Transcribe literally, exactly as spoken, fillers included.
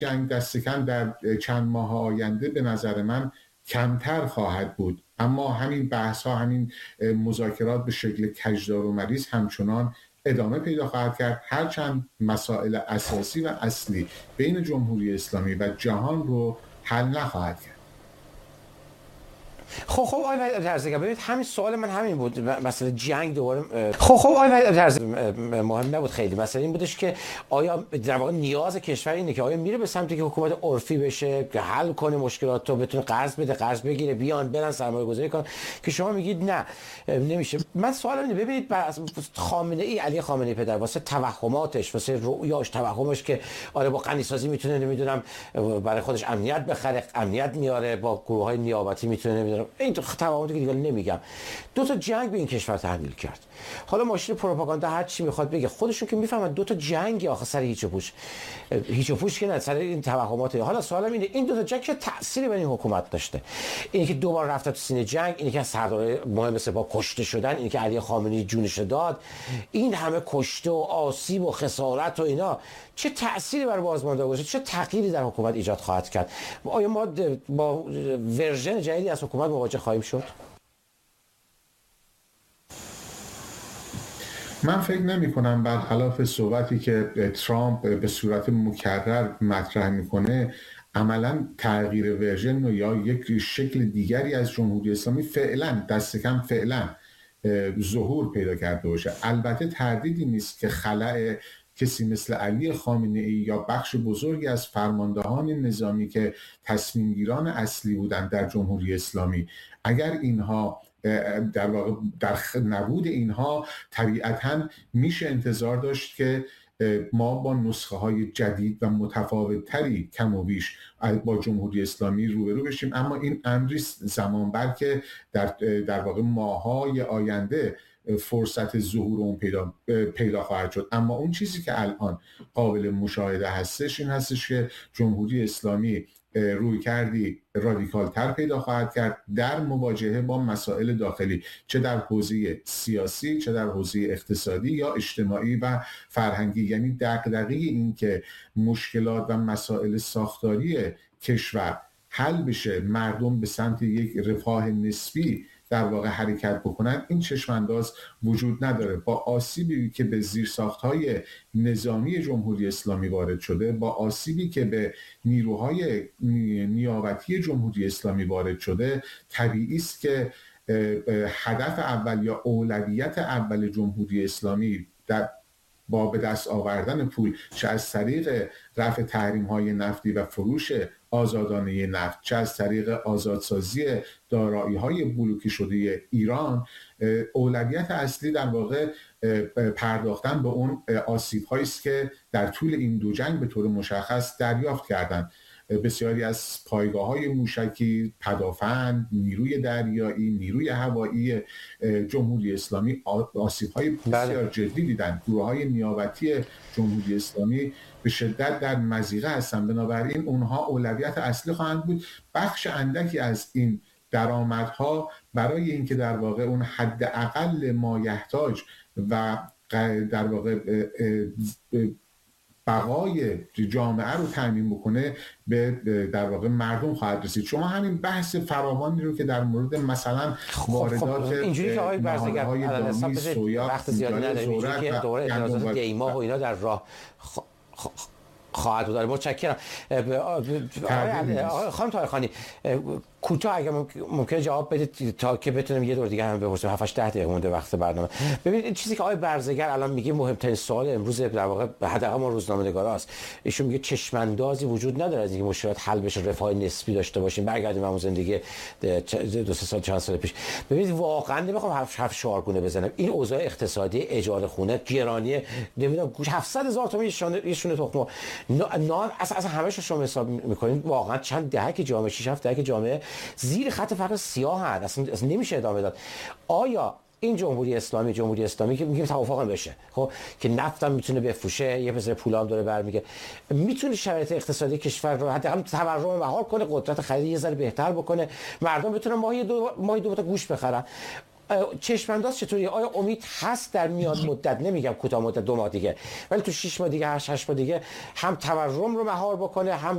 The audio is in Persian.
جنگ دست کم در چند ماه آینده به نظر من کمتر خواهد بود، اما همین بحث ها، همین مذاکرات به شکل کجدار و مریض همچنان ادامه پیدا خواهد کرد، هرچند مسائل اساسی و اصلی بین جمهوری اسلامی و جهان رو حل نخواهد کرد. خب خب آقای وحید عبدالرزاق، ببینید همین سوال من همین بود، مثلا جنگ دوباره. خب خب آقای وحید عبدالرزاق، مهم نبود خیلی، مثلا این بودش که آیا در واقع نیاز کشور اینه که آیا میره به سمتی که حکومت عرفی بشه که حل کنه مشکلات رو، بتونه قرض بده، قرض بگیره، بیان برن سرمایه گذاری کنن، که شما میگید نه نمیشه. من سوال اینه، ببینید خامنه ای، علی خامنه ای پدر، واسه توهماتش، واسه رؤیاش، توهمش که آره با غنی سازی میتونه نمیدونم برای خودش امنیت بخره، امنیت میاره، با گروه‌های نیابتی میتونه نمیدونم، این تو توهماتی که دیگه نمیگم، دو تا جنگ به این کشور تحمیل کرد. حالا ماشین پروپاگاندا هر چی میخواد بگه، خودشون که میفهمن دو تا جنگ آخه سر هیچ و پوچ، هیچ و پوچ که نه، سر این توهمات. حالا سوالم اینه، این دو تا جنگ چه تأثیری بر این حکومت داشته؟ اینی که دوبار رفته تو سینه جنگ، اینی که سردار مهم سپاه کشته شدن، اینی که علی خامنه‌ای جونش داد، این همه کشته و آسیب و خسارت و اینا چه تأثیری بر بازمانده گذاشته، چه تغییری در حکومت ایجاد خواهد کرد؟ آیا ما با ورژن جدیدی از حکومت مواجه خواهیم شد؟ من فکر نمی کنم برخلاف صحبتی که ترامپ به صورت مکرر مطرح میکنه عملا تغییر ورژن یا یک شکل دیگری از جمهوری اسلامی فعلا دست کم فعلا ظهور پیدا کرده باشه. البته تردیدی نیست که خلأ کسی مثل علی خامنه ای یا بخش بزرگی از فرماندهان نظامی که تصمیم گیران اصلی بودند در جمهوری اسلامی، اگر اینها در واقع در نبود اینها طبیعتاً میشه انتظار داشت که ما با نسخه های جدید و متفاوت تری کم و بیش با جمهوری اسلامی روبرو بشیم، اما این امری زمان بر که در در واقع ماهای آینده فرصت ظهور اون پیدا پیدا خواهد شد. اما اون چیزی که الان قابل مشاهده هستش این هستش که جمهوری اسلامی روی کردی رادیکال تر پیدا خواهد کرد در مواجهه با مسائل داخلی، چه در حوزه سیاسی، چه در حوزه اقتصادی یا اجتماعی و فرهنگی. یعنی دغدغه این که مشکلات و مسائل ساختاری کشور حل بشه، مردم به سمت یک رفاه نسبی در واقع حرکت بکنن، این چشمانداز وجود نداره. با آسیبی که به زیرساخت‌های نظامی جمهوری اسلامی وارد شده، با آسیبی که به نیروهای نیابتی جمهوری اسلامی وارد شده، طبیعی است که هدف اول یا اولویت اول جمهوری اسلامی در با به دست آوردن پول، چه از طریق رفع تحریم‌های نفتی و فروش آزادانه نفت، چه از طریق آزادسازی دارایی‌های بلوکه شده ایران، اولویت اصلی در واقع پرداختن به اون آسیب‌هایی است که در طول این دو جنگ به طور مشخص دریافت کردند. بسیاری از پایگاه‌های موشکی، پدافند، نیروی دریایی، نیروی هوایی جمهوری اسلامی آسیب‌های بسیار جدی دیدند. گروه‌های نیابتی جمهوری اسلامی به شدت در مضیقه هستند، بنابراین اونها اولویت اصلی خواهند بود. بخش اندکی از این درآمدها برای اینکه در واقع اون حداقل مایحتاج و در واقع بقای جامعه رو تامین بکنه به در واقع مردم خواهد رسید. شما همین بحث فراوانی رو که در مورد مثلا واردات خب اینجوری که آقای برزگر دامی، سویا، وقت زیادی نداریم، اینجوری که دوره اعتراضات دیماه و اینا در راه خ... خ... خواهد بود. متشکرم. آقای خانم طاهرخانی، کوتاه اگه ممکنه جواب بدید تا که بتونیم یه دور دیگه هم بپرسیم. هفت هشت دقیقه مونده وقت برنامه. ببینید این چیزی که آقای برزگر الان میگه مهمترین سوال امروز در واقع حداقل ما روزنامه‌نگاراست. ایشون میگه چشماندازی وجود نداره از اینکه مشکلات حل بشه، رفاه نسبی داشته باشیم، برگردیم همون زندگی دو سه سال چند سال پیش. ببینید واقعا نمیخوام حرف حرف شعارگونه بزنم، این اوضاع اقتصادی، اجاره خونه، گرانی، نمیدونم گوش هفتصد هزار تومان یه شونه تخم نان، اصلا اصلا همه‌ش رو شما حساب می‌کنید واقعا چند دهک جامعه، شش هفت دهک جامعه زیر خط فقر سیاه هست، اصلا, اصلا نمیشه ادامه داد. آیا این جمهوری اسلامی جمهوری اسلامی که میگیم توافق بشه، خب که نفتم میتونه بفروشه، یه پسر پولام داره برمیگه، میتونه شرایط اقتصادی کشور رو حداقل تورم مهار کنه، قدرت خرید یه ذره بهتر بکنه، مردم بتونن ماهی دو ماهی دو تا گوشت بخرن. چشمانداز چطوری؟ آیا امید هست در میان مدت، نمیگم کوتاه مدت دو ماه دیگه، ولی تو شش ماه دیگه هشت هشت ماه دیگه هم تورم رو مهار بکنه، هم